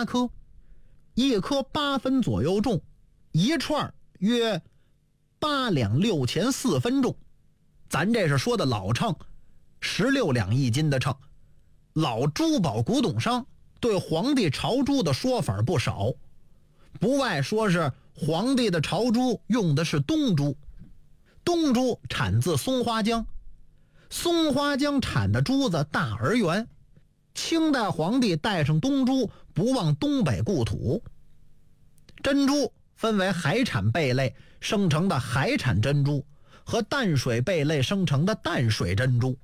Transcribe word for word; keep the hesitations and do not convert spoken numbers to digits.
八颗，一颗八分左右重，一串约八两六钱四分重。咱这是说的老秤，十六两一斤的秤。老珠宝古董商对皇帝朝珠的说法不少，不外说是皇帝的朝珠用的是东珠，东珠产自松花江，松花江产的珠子大而圆，清代皇帝带上东珠不忘东北故土。珍珠分为海产贝类生成的海产珍珠和淡水贝类生成的淡水珍珠。